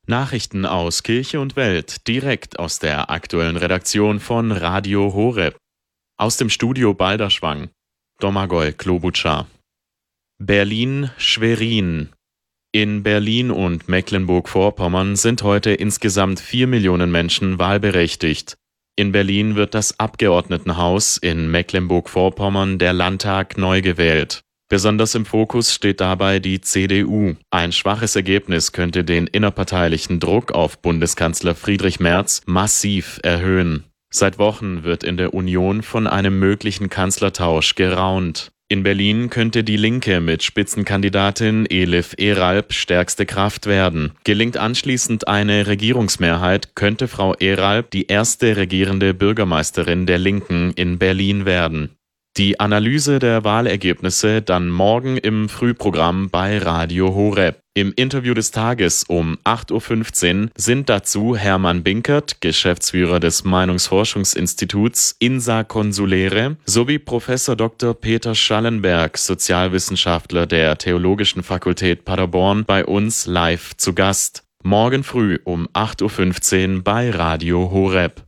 Nachrichten aus Kirche und Welt, direkt aus der aktuellen Redaktion von Radio Horeb. Aus dem Studio Balderschwang. Domagoj Klobuchar. Berlin-Schwerin. In Berlin und Mecklenburg-Vorpommern sind heute insgesamt 4 Millionen Menschen wahlberechtigt. In Berlin wird das Abgeordnetenhaus, in Mecklenburg-Vorpommern der Landtag neu gewählt. Besonders im Fokus steht dabei die CDU. Ein schwaches Ergebnis könnte den innerparteilichen Druck auf Bundeskanzler Friedrich Merz massiv erhöhen. Seit Wochen wird in der Union von einem möglichen Kanzlertausch geraunt. In Berlin könnte die Linke mit Spitzenkandidatin Elif Eralp stärkste Kraft werden. Gelingt anschließend eine Regierungsmehrheit, könnte Frau Eralp die erste regierende Bürgermeisterin der Linken in Berlin werden. Die Analyse der Wahlergebnisse dann morgen im Frühprogramm bei Radio Horeb. Im Interview des Tages um 8.15 Uhr sind dazu Hermann Binkert, Geschäftsführer des Meinungsforschungsinstituts INSA Consulere, sowie Professor Dr. Peter Schallenberg, Sozialwissenschaftler der Theologischen Fakultät Paderborn, bei uns live zu Gast. Morgen früh um 8.15 Uhr bei Radio Horeb.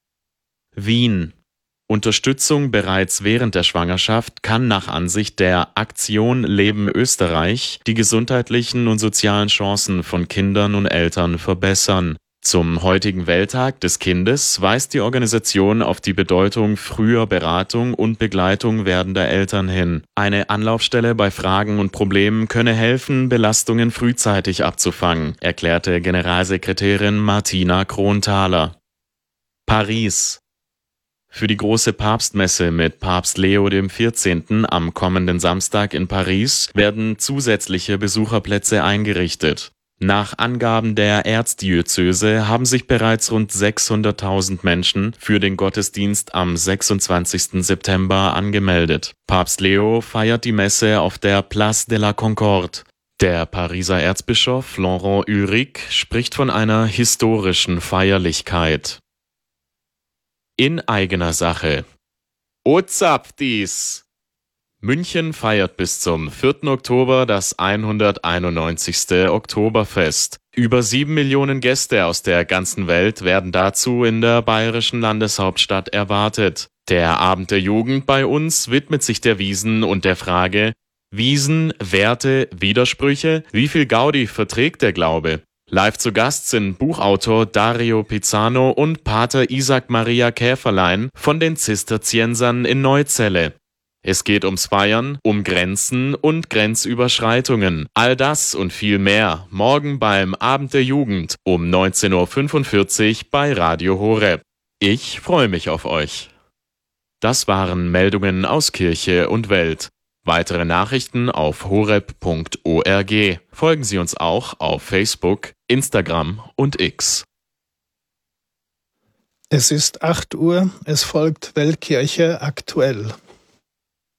Wien. Unterstützung bereits während der Schwangerschaft kann nach Ansicht der Aktion Leben Österreich die gesundheitlichen und sozialen Chancen von Kindern und Eltern verbessern. Zum heutigen Welttag des Kindes weist die Organisation auf die Bedeutung früher Beratung und Begleitung werdender Eltern hin. Eine Anlaufstelle bei Fragen und Problemen könne helfen, Belastungen frühzeitig abzufangen, erklärte Generalsekretärin Martina Kronthaler. Paris. Für die große Papstmesse mit Papst Leo XIV. Am kommenden Samstag in Paris werden zusätzliche Besucherplätze eingerichtet. Nach Angaben der Erzdiözese haben sich bereits rund 600.000 Menschen für den Gottesdienst am 26. September angemeldet. Papst Leo feiert die Messe auf der Place de la Concorde. Der Pariser Erzbischof Florent Ulrich spricht von einer historischen Feierlichkeit. In eigener Sache. Ozapftis! München feiert bis zum 4. Oktober das 191. Oktoberfest. Über 7 Millionen Gäste aus der ganzen Welt werden dazu in der bayerischen Landeshauptstadt erwartet. Der Abend der Jugend bei uns widmet sich der Wiesn und der Frage: Wiesn, Werte, Widersprüche, wie viel Gaudi verträgt der Glaube? Live zu Gast sind Buchautor Dario Pizzano und Pater Isaac Maria Käferlein von den Zisterziensern in Neuzelle. Es geht ums Feiern, um Grenzen und Grenzüberschreitungen. All das und viel mehr morgen beim Abend der Jugend um 19.45 Uhr bei Radio Horeb. Ich freue mich auf euch. Das waren Meldungen aus Kirche und Welt. Weitere Nachrichten auf horeb.org. Folgen Sie uns auch auf Facebook, Instagram und X. Es ist 8 Uhr, es folgt Weltkirche aktuell.